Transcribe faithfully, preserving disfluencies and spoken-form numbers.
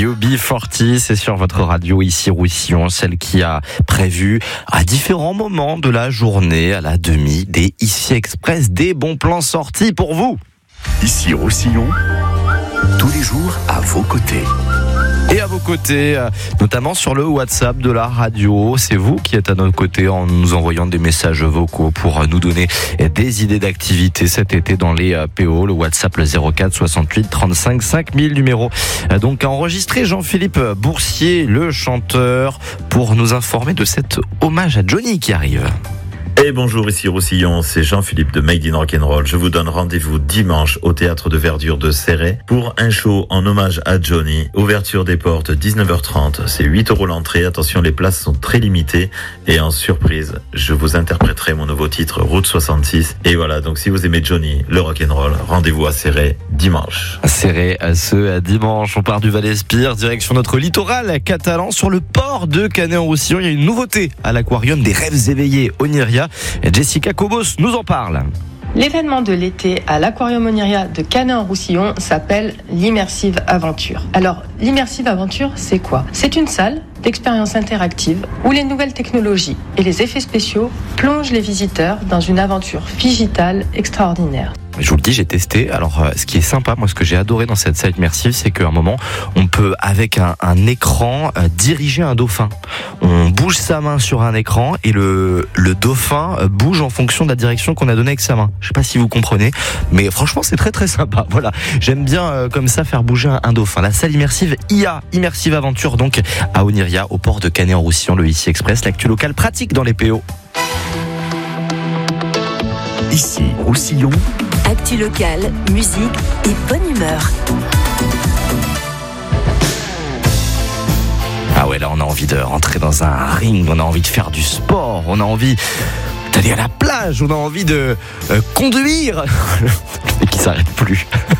U B quarante, c'est sur votre radio ici Roussillon, celle qui a prévu à différents moments de la journée, à la demi, des Ici Express, des bons plans sortis pour vous. Ici Roussillon, tous les jours à vos côtés. Et à vos côtés, notamment sur le WhatsApp de la radio, c'est vous qui êtes à notre côté en nous envoyant des messages vocaux pour nous donner des idées d'activités cet été dans les P O. Le WhatsApp le zéro quatre soixante-huit trente-cinq cinq mille, numéro donc à enregistrer. Jean-Philippe Boursier, le chanteur, pour nous informer de cet hommage à Johnny qui arrive. Et bonjour, ici Roussillon, c'est Jean-Philippe de Made in Rock'n'Roll. Je vous donne rendez-vous dimanche au Théâtre de Verdure de Céret pour un show en hommage à Johnny. Ouverture des portes dix-neuf heures trente, c'est huit euros l'entrée. Attention, les places sont très limitées. Et en surprise, je vous interpréterai mon nouveau titre, Route soixante-six. Et voilà, donc si vous aimez Johnny, le rock'n'roll, rendez-vous à Céret dimanche. Céret à ce dimanche, on part du Val-Espire, direction notre littoral catalan, sur le port de Canet-en-Roussillon. Il y a une nouveauté à l'aquarium des rêves éveillés Oniria. Jessica Cobos nous en parle. L'événement de l'été à l'Aquarium Oniria de Canet-en-Roussillon s'appelle l'Immersive Aventure. Alors, l'Immersive Aventure, c'est quoi ? C'est une salle d'expérience interactive où les nouvelles technologies et les effets spéciaux plongent les visiteurs dans une aventure digitale extraordinaire. Je vous le dis, j'ai testé. Alors, ce qui est sympa, moi, ce que j'ai adoré dans cette salle immersive, c'est qu'à un moment, on peut, avec un, un écran, euh, diriger un dauphin. On bouge sa main sur un écran et le, le dauphin bouge en fonction de la direction qu'on a donnée avec sa main. Je sais pas si vous comprenez, mais franchement, c'est très très sympa. Voilà, j'aime bien euh, comme ça faire bouger un, un dauphin. La salle immersive I A, Immersive Aventure, donc à Oniria, au port de Canet-en-Roussillon, le Ici Express, l'actu local pratique dans les P O. Ici Roussillon. Actu locale, musique et bonne humeur. Ah ouais, là on a envie de rentrer dans un ring, on a envie de faire du sport, on a envie d'aller à la plage, on a envie de euh, conduire et qui s'arrête plus.